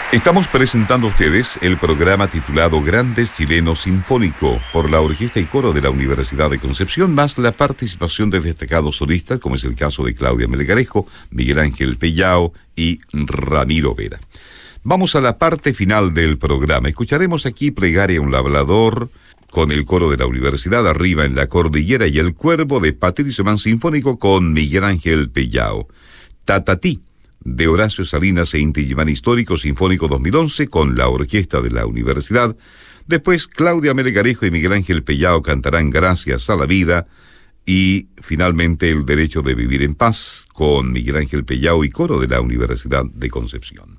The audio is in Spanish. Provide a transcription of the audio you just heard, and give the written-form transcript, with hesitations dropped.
Estamos presentando a ustedes el programa titulado Grandes Chilenos Sinfónico por la Orquesta y Coro de la Universidad de Concepción, más la participación de destacados solistas, como es el caso de Claudia Melgarejo, Miguel Ángel Pellao y Ramiro Vera. Vamos a la parte final del programa. Escucharemos aquí Plegaria a un Labrador con el coro de la Universidad Arriba en la Cordillera y El Cuervo de Patricio Mann Sinfónico con Miguel Ángel Pellao. Tatatí de Horacio Salinas e Inti Illimani Histórico Sinfónico 2011 con la Orquesta de la Universidad. Después Claudia Melgarejo y Miguel Ángel Pellao cantarán Gracias a la Vida. Y finalmente El Derecho de Vivir en Paz con Miguel Ángel Pellao y Coro de la Universidad de Concepción.